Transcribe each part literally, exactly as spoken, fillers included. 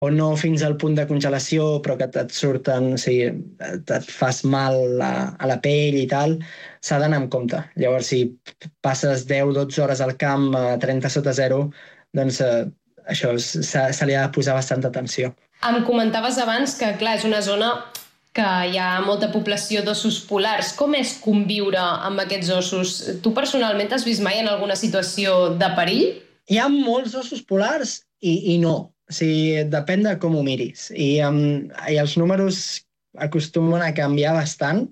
o no fins al punt de congelació, però que et surten, o sigui, et, et fas mal a, a la pell i tal, s'ha d'anar amb compte. Llavors, si passes deu dotze hores al camp a trenta sota zero, doncs eh, això se, se li ha de posar bastanta atenció. Em comentaves abans que, clar, és una zona que hi ha molta població d'ossos polars. Com és conviure amb aquests ossos? Tu personalment has vist mai en alguna situació de perill? Hi ha molts ossos polars i, i no. O sigui, depèn de com ho miris. I, um, i els números acostumen a canviar bastant.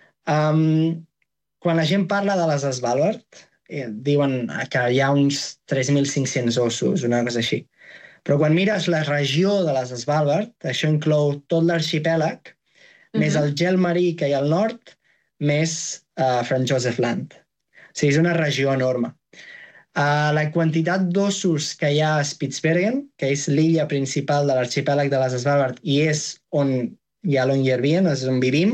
Um, quan la gent parla de les Svalbard, eh, diuen que hi ha uns tres mil cinc-cents ossos, una cosa així. Però quan mires la regió de les Svalbard, això inclou tot l'arxipèlag, uh-huh. més el gel marí que hi ha al nord, més uh, Franz Josef Land. O sigui, és una regió enorme. Uh, la quantitat d'ossos que hi ha a Spitsbergen, que és l'illa principal de l'arxipèlag de les Svalbard i és on hi ha Longyearbyen, és on vivim,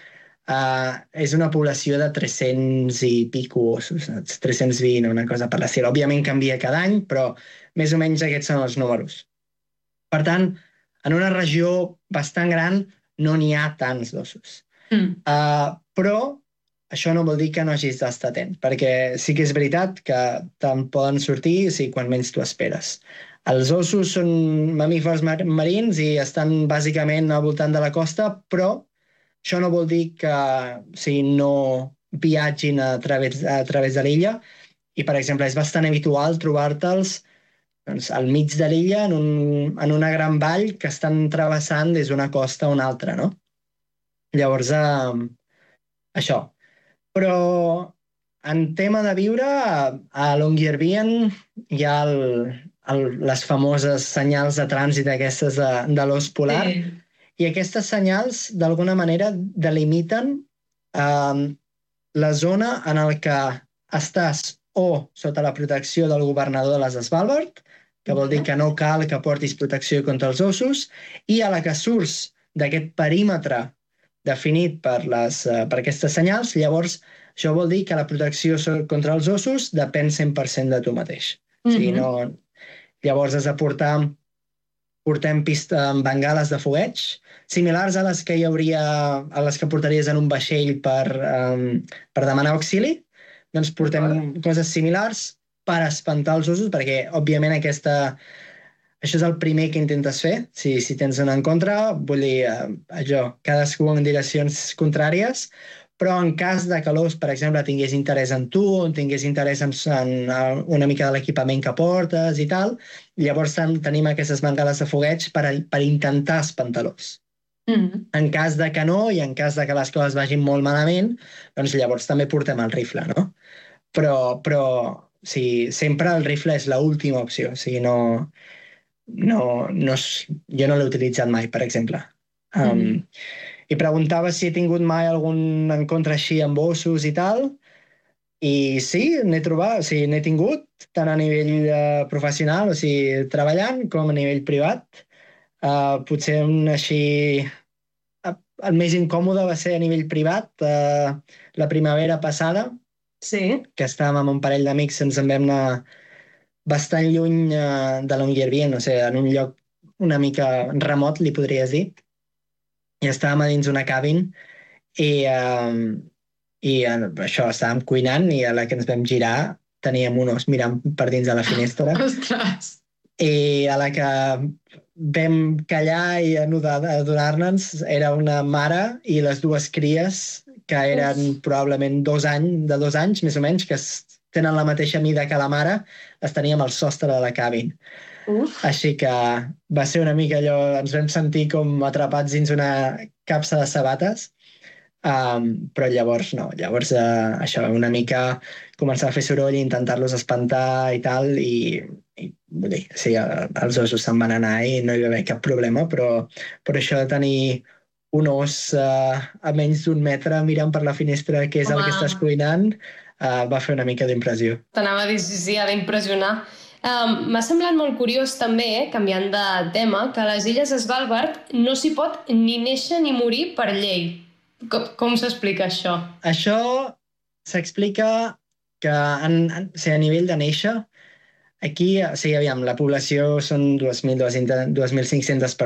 uh, és una població de tres-cents i pico ossos, tres-cents vint, una cosa per la sèrie. Òbviament canvia cada any, però més o menys aquests són els números. Per tant, en una regió bastant gran no n'hi ha tants d'ossos. Mm. Uh, però això no vol dir que no hagis d'estar atent, perquè sí que és veritat que te'n poden sortir o sigui, quan menys t'ho esperes. Els ossos són mamífers mar marins i estan bàsicament al voltant de la costa, però això no vol dir que o sigui, no viatgin a través, a través de l'illa i, per exemple, és bastant habitual trobar-te'ls doncs, al mig de l'illa en, un, en una gran vall que estan travessant des d'una costa a una altra, no? Llavors, eh, això. Però en tema de viure, a Longyearbyen hi ha el, el, les famoses senyals de trànsit aquestes de, de l'os polar, sí. I aquestes senyals, d'alguna manera, delimiten eh, la zona en la que estàs o sota la protecció del governador de les Svalbard, que vol dir que no cal que portis protecció contra els ossos, i a la que surts d'aquest perímetre definit per, les, uh, per aquestes senyals, llavors això vol dir que la protecció contra els ossos depèn cent per cent de tu mateix. Mm-hmm. O sigui, no... Llavors has de portar, portem pista amb bengales de fogueig, similars a les que hi hauria, a les que portaries en un vaixell per, um, per demanar auxili, doncs portem vale. Coses similars per espantar els ossos, perquè, òbviament, aquesta... Això és el primer que intentes fer, si, si tens una en contra, vull dir, eh, allò, cadascú en direccions contràries, però en cas de que l'os, per exemple, tingués interès en tu, o tingués interès en, en una mica de l'equipament que portes i tal, llavors ten, tenim aquestes bengales de fogueig per, per intentar espantar l'os. Mm-hmm. En cas de que no, i en cas de que les coses vagin molt malament, doncs llavors també portem el rifle, no? Però, però o sigui, sempre el rifle és l'última opció, o sigui, no... No, no, jo no l'he utilitzat mai, per exemple. Um, mm. I preguntava si he tingut mai algun encontre així amb ossos i tal, i sí, n'he trobat, o sigui, n'he tingut, tant a nivell uh, professional, o sigui, treballant, com a nivell privat. Uh, potser un així... Uh, el més incòmode va ser a nivell privat, uh, la primavera passada, sí. Que estàvem amb un parell d'amics, ens en vam anar bastant lluny uh, de Longyearbyen, o sigui, en un lloc una mica remot, li podries dir. I estàvem a dins una cabin i, uh, i uh, això, estàvem cuinant i a la que ens vam girar teníem un os mirant per dins de la finestra. Ostres! I a la que vam callar i adonar-nos era una mare i les dues cries que eren Uf. Probablement dos anys, de dos anys, més o menys, que tenen la mateixa mida que la mare, les teníem al sostre de la cabin. Uf. Així que va ser una mica allò, ens vam sentir com atrapats dins una capsa de sabates, um, però llavors no, llavors uh, això, una mica començar a fer soroll i intentar-los espantar i tal, i, i vull dir, sí, els ossos se'n van anar i no hi va haver cap problema, però, però això de tenir un os uh, a menys d'un metre mirant per la finestra què és Home. El que estàs cuinant, Uh, va fer una mica d'impressió. T'anava a dir, sí, sí, ha d'impressionar. Um, M'ha semblat molt curiós també, eh, canviant de tema, que a les illes Svalbard no s'hi pot ni néixer ni morir per llei. Com, com s'explica això? Això s'explica que en, en, o sigui, a nivell de néixer Aquí, sí, aviam, la població són dos mil cinc cents